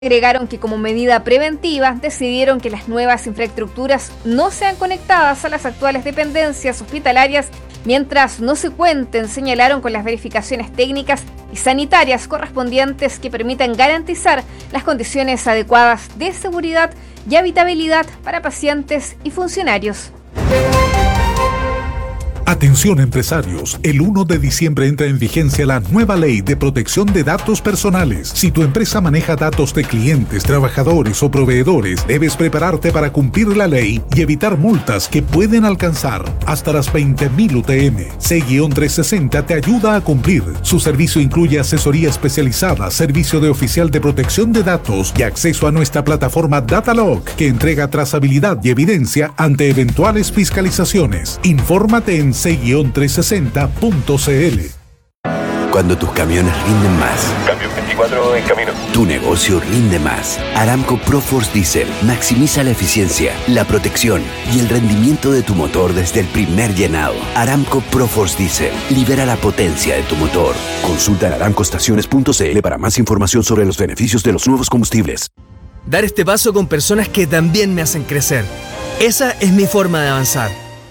Agregaron que como medida preventiva decidieron que las nuevas infraestructuras no sean conectadas a las actuales dependencias hospitalarias mientras no se cuenten, señalaron, con las verificaciones técnicas y sanitarias correspondientes que permitan garantizar las condiciones adecuadas de seguridad y habitabilidad para pacientes y funcionarios. Atención empresarios, el 1 de diciembre entra en vigencia la nueva ley de protección de datos personales. Si tu empresa maneja datos de clientes, trabajadores o proveedores, debes prepararte para cumplir la ley y evitar multas que pueden alcanzar hasta las 20.000 UTM. C-360 te ayuda a cumplir. Su servicio incluye asesoría especializada, servicio de oficial de protección de datos y acceso a nuestra plataforma Datalog, que entrega trazabilidad y evidencia ante eventuales fiscalizaciones. Infórmate en c-360.cl. Cuando tus camiones rinden más. Cambio 24 en camino. Tu negocio rinde más. Aramco ProForce Diesel maximiza la eficiencia, la protección y el rendimiento de tu motor desde el primer llenado. Aramco ProForce Diesel libera la potencia de tu motor. Consulta en aramcoestaciones.cl para más información sobre los beneficios de los nuevos combustibles. Dar este paso con personas que también me hacen crecer. Esa es mi forma de avanzar.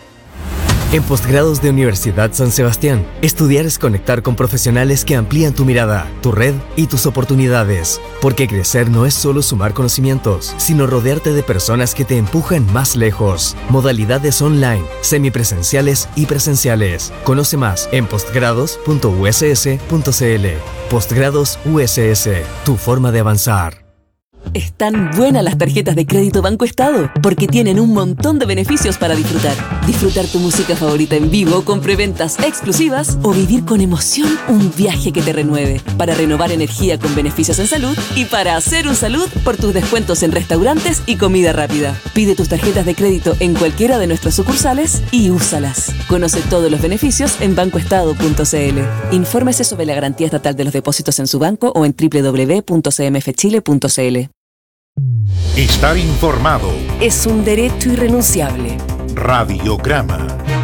En Postgrados de Universidad San Sebastián, estudiar es conectar con profesionales que amplían tu mirada, tu red y tus oportunidades. Porque crecer no es solo sumar conocimientos, sino rodearte de personas que te empujan más lejos. Modalidades online, semipresenciales y presenciales. Conoce más en postgrados.uss.cl. Postgrados USS, tu forma de avanzar. Están buenas las tarjetas de crédito Banco Estado porque tienen un montón de beneficios para disfrutar. Disfrutar tu música favorita en vivo con preventas exclusivas o vivir con emoción un viaje que te renueve. Para renovar energía con beneficios en salud y para hacer un salud por tus descuentos en restaurantes y comida rápida. Pide tus tarjetas de crédito en cualquiera de nuestras sucursales y úsalas. Conoce todos los beneficios en bancoestado.cl. Infórmese sobre la garantía estatal de los depósitos en su banco o en www.cmfchile.cl. Estar informado Es un derecho irrenunciable. Radiograma.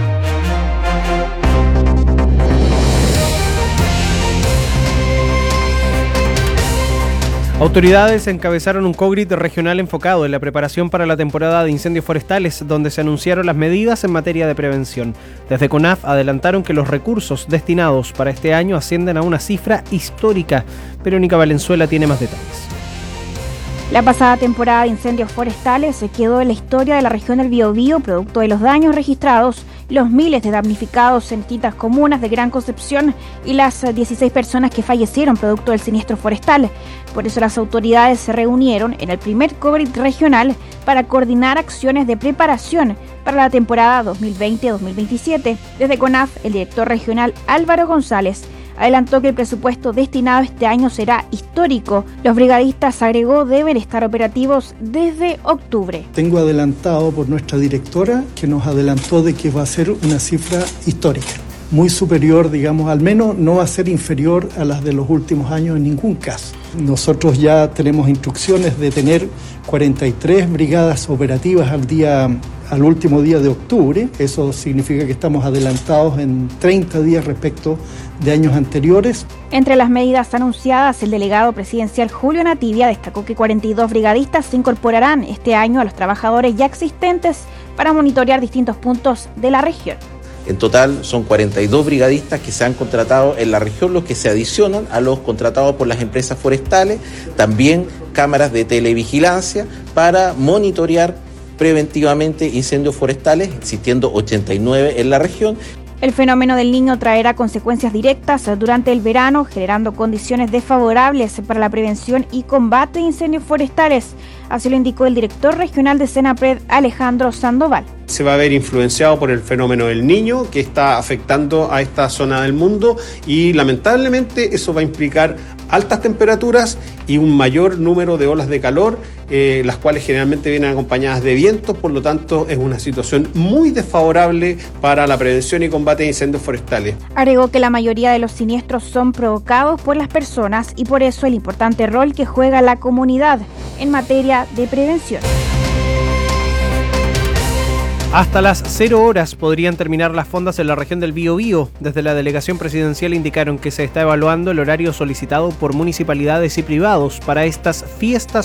Autoridades encabezaron un COGRIT regional enfocado en la preparación para la temporada de incendios forestales, donde se anunciaron las medidas en materia de prevención. Desde CONAF adelantaron que los recursos destinados para este año ascienden a una cifra histórica. Verónica Valenzuela tiene más detalles. La pasada temporada de incendios forestales se quedó en la historia de la región del Biobío, producto de los daños registrados, los miles de damnificados en distintas comunas de Gran Concepción y las 16 personas que fallecieron producto del siniestro forestal. Por eso las autoridades se reunieron en el primer COGRIT regional para coordinar acciones de preparación para la temporada 2020-2027. Desde CONAF, el director regional Álvaro González adelantó que el presupuesto destinado este año será histórico. Los brigadistas, agregó, deben estar operativos desde octubre. Tengo adelantado por nuestra directora que nos adelantó de que va a ser una cifra histórica, muy superior, digamos, al menos no va a ser inferior a las de los últimos años en ningún caso. Nosotros ya tenemos instrucciones de tener 43 brigadas operativas al último día de octubre. Eso significa que estamos adelantados en 30 días respecto de años anteriores. Entre las medidas anunciadas, el delegado presidencial Julio Nativia destacó que 42 brigadistas se incorporarán este año a los trabajadores ya existentes para monitorear distintos puntos de la región. En total son 42 brigadistas que se han contratado en la región, los que se adicionan a los contratados por las empresas forestales, también cámaras de televigilancia para monitorear preventivamente incendios forestales, existiendo 89 en la región. El fenómeno del Niño traerá consecuencias directas durante el verano, generando condiciones desfavorables para la prevención y combate de incendios forestales. Así lo indicó el director regional de Senapred, Alejandro Sandoval. Se va a ver influenciado por el fenómeno del Niño que está afectando a esta zona del mundo y lamentablemente eso va a implicar altas temperaturas y un mayor número de olas de calor, las cuales generalmente vienen acompañadas de vientos, por lo tanto es una situación muy desfavorable para la prevención y combate de incendios forestales. Agregó que la mayoría de los siniestros son provocados por las personas y por eso el importante rol que juega la comunidad en materia de prevención. Hasta las 0 horas podrían terminar las fondas en la región del Biobío. Desde la delegación presidencial indicaron que se está evaluando el horario solicitado por municipalidades y privados para estas fiestas